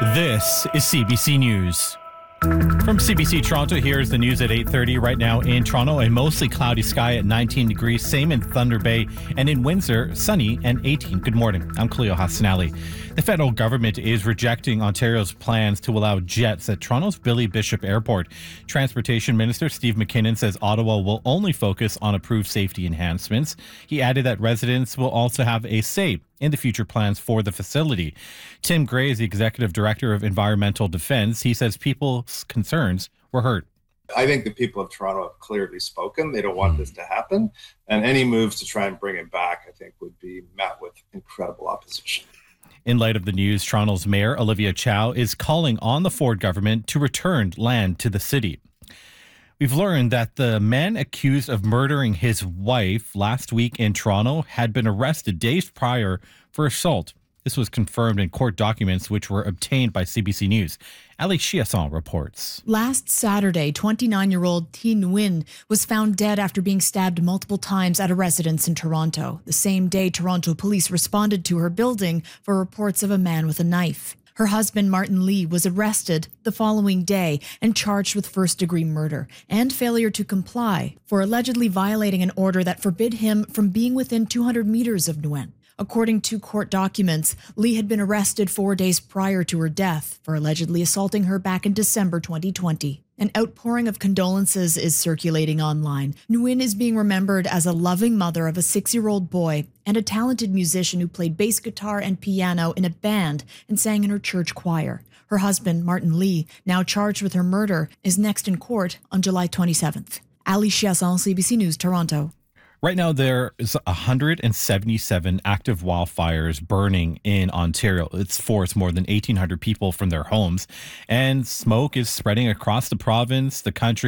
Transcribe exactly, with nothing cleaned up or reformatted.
This is C B C News. From C B C Toronto, here's the news at eight thirty. Right now in Toronto, a mostly cloudy sky at nineteen degrees. Same in Thunder Bay. And in Windsor, sunny and eighteen. Good morning. I'm Khalil Hassanali. The federal government is rejecting Ontario's plans to allow jets at Toronto's Billy Bishop Airport. Transportation Minister Steve McKinnon says Ottawa will only focus on approved safety enhancements. He added that residents will also have a say in the future plans for the facility. Tim Gray is the Executive Director of Environmental Defence. He says people's concerns were heard. I think the people of Toronto have clearly spoken. They don't want mm. this to happen. And any moves to try and bring it back, I think, would be met with incredible opposition. In light of the news, Toronto's Mayor Olivia Chow is calling on the Ford government to return land to the city. We've learned that the man accused of murdering his wife last week in Toronto had been arrested days prior for assault. This was confirmed in court documents which were obtained by C B C News. Ali Chiasson reports. Last Saturday, twenty-nine-year-old Thi Nguyen was found dead after being stabbed multiple times at a residence in Toronto. The same day, Toronto police responded to her building for reports of a man with a knife. Her husband, Martin Lee, was arrested the following day and charged with first-degree murder and failure to comply for allegedly violating an order that forbid him from being within two hundred meters of Nguyen. According to court documents, Lee had been arrested four days prior to her death for allegedly assaulting her back in December twenty twenty. An outpouring of condolences is circulating online. Nguyen is being remembered as a loving mother of a six-year-old boy and a talented musician who played bass guitar and piano in a band and sang in her church choir. Her husband, Martin Lee, now charged with her murder, is next in court on July twenty-seventh. Ali Chiasson, C B C News, Toronto. Right now, there is one hundred seventy-seven active wildfires burning in Ontario. It's forced more than eighteen hundred people from their homes, and smoke is spreading across the province, the country.